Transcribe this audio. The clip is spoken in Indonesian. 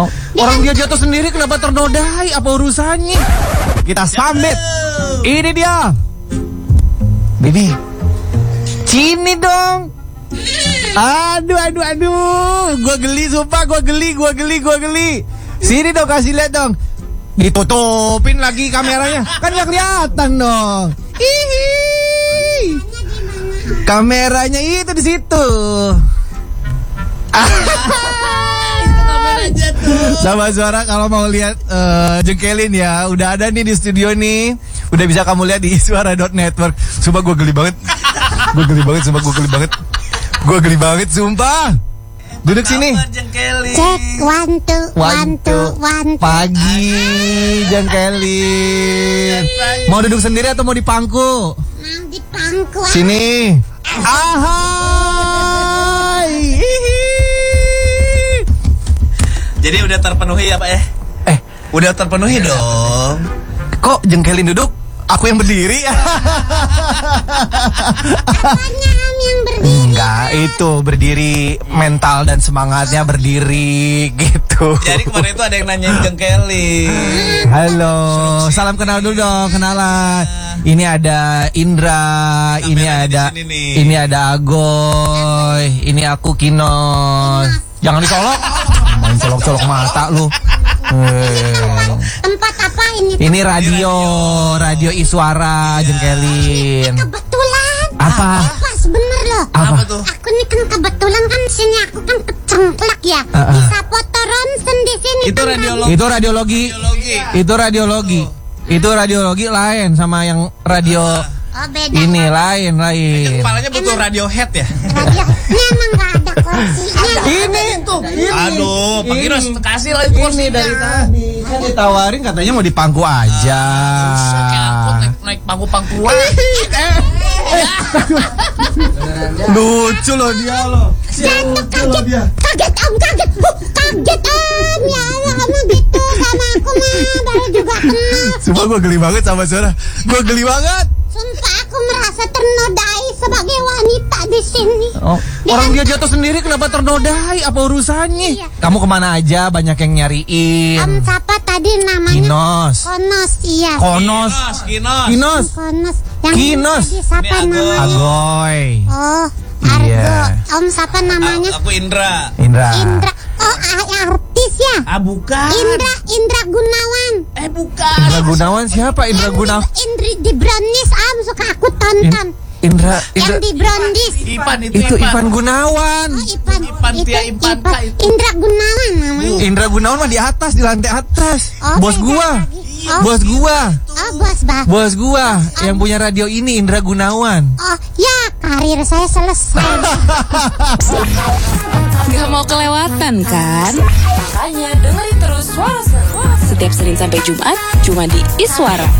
Oh, orang dia jatuh sendiri kenapa ternodai? Apa urusannya? Kita sambit. Ini dia. Bibi. Sini dong. Aduh. Gua geli sumpah, gua geli. Sini dong, kasih lihat dong. Ditutupin lagi kameranya. Kan gak kelihatan dong. Hihi. Kameranya itu di situ. Sama Suara kalau mau lihat jengkelin ya, udah ada nih di studio nih. Udah bisa kamu lihat di iswara.network. Sumpah gue geli banget. Gue geli banget, sumpah. Duduk sini. Cek, one, two. Pagi, jengkelin. Mau duduk sendiri atau mau di pangku? Mau di pangku. Sini. Ahai. Jadi udah terpenuhi ya Pak ya? Udah terpenuhi dong. Kok jengkelin duduk? Aku yang berdiri. Apanya yang berdiri? Enggak, itu berdiri mental dan semangatnya berdiri gitu. Jadi kemarin itu ada yang nanyain jengkelin. Halo, salam kenal dulu dong, kenalan. Ini ada Indra, ini ada Agoy, ini aku Kinos. Jangan dicolok. Main colok-colok mata lu. Tempat apa ini? Ini radio Iswara, jengkelin. Kebetulan. Apa? Pas bener loh. Apa tuh? Aku nih kan kebetulan kan sini aku kan kecengklak ya. Bisa foto ronsen di sini. Itu kan radiologi. Itu radiologi lain sama yang radio. Oh beda. Ini lain. Kepalanya butuh Radiohead ya? Radio. Ini emang gak ada kursinya. Ini tuh. Aduh, Pak Kinos kasih lah kursi dari tadi. Kan ditawarin katanya mau di pangku aja. Naik pangku-pangkuan. Lucu loh dia loh. Kaget om. Ya Allah kamu gitu sama aku mah baru juga kenal. Sumpah gue geli banget sama Suara. Sumpah aku merasa ternodai sebagai wanita di sini. Oh, orang dia jatuh sendiri kenapa ternodai? Apa urusannya? Iya. Kamu kemana aja? Banyak yang nyariin. Om siapa tadi namanya? Kinos. Konos, iya. Kinos. Konos. Yang Kinos. tadi siapa Ini namanya? Agoy. Oh, Argo. Iya. Om siapa namanya? Aku Indra. Indra. Oh, artis ya? Bukan. Indra Gunawan. Bukan. Indra Gunawan siapa? Indra Gunawan. Indri di Brownies, suka aku tonton. Indra. Yang di Brownies. Ipan Itu Ivan Gunawan. Oh, Ipan. Ipan. Indra Gunawan namanya. Indra Gunawan mah di atas, di lantai atas. Oh, Bos beda gua. lagi. Oh, Bos gua. Oh, bos gua. Yang punya radio ini Indra Gunawan. Oh, ya karir saya selesai. Gak mau kelewatan kan? Makanya dengerin terus Suara Seru. Setiap Senin sampai Jumat cuma di Iswara.